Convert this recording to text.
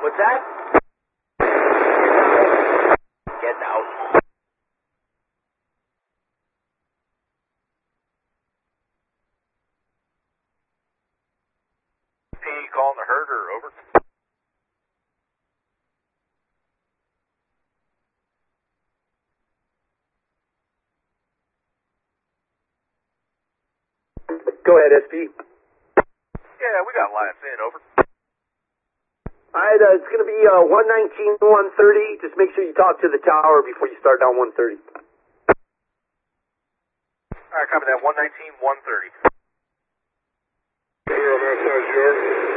What's that? Get out. P calling the herder, over. Go ahead, SP. Yeah, we got lines in, over. Alright, it's going to be 119, 130. Just make sure you talk to the tower before you start down 130. Alright, copy that, 119, 130. Zero,